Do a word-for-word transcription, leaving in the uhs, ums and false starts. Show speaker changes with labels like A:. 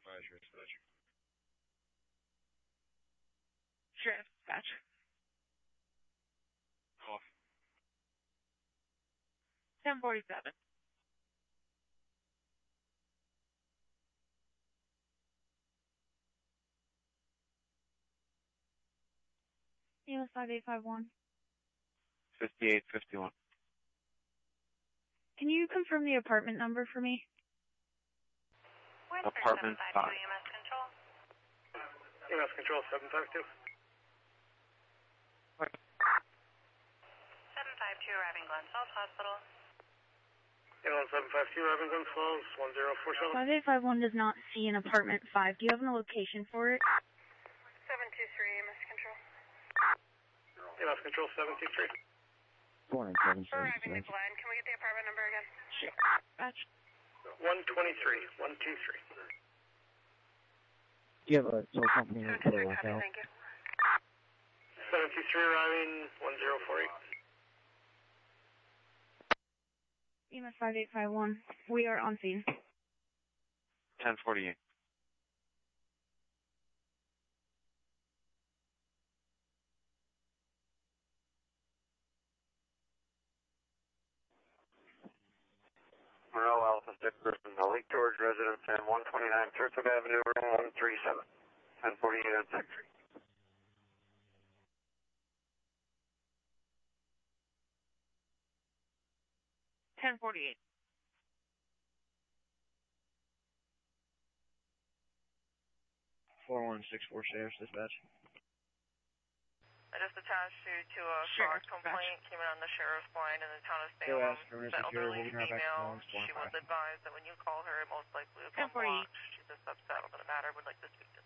A: five, Sheriff Dispatch.
B: Sheriff Dispatch.
A: Off.
B: ten forty-seven. E M S five eight five one.
A: fifty-eight fifty-one.
B: Can you confirm the apartment number for me?
A: Apartment five.
C: E M S Control.
D: E M S Control seven five two.
C: seven five two arriving Glens Falls Hospital.
D: Anyone seven five two arriving Glens Falls one zero four seven.
B: five eight five one does not see an apartment five. Do you have a location for it?
C: seven two three E M S Control.
D: E M S Control seven two three.
E: four nine seven seven.
C: Arriving to Glen. Can we get the apartment number again?
B: Dispatch.
D: one twenty-three. one two three.
E: Do you have a tow company or
C: seven two
E: a
C: three,
E: lookout?
C: thank you.
D: seven two three arriving one zero four eight.
B: E M S five eight five one. We are on scene.
A: ten forty-eight.
F: Monroe Alpha six Griffin, the Lake George residence and one twenty-nine Churchill Avenue, room one three seven. ten forty-eight on Secretary.
B: ten forty-eight.
E: four one six four Sheriff's Dispatch.
C: I just attached you to a
B: Sheriff
C: fraud complaint came in on the sheriff's line in the town of
E: Go
C: Salem.
E: ask for
C: The
E: Mister Security,
C: elderly
E: we'll be right back
C: female,
E: to
C: she was
E: Lawrence.
C: advised that when you call her, it most likely will
B: ten
C: come
B: forty-eight.
C: blocked. She's just upset over the matter, would like to speak to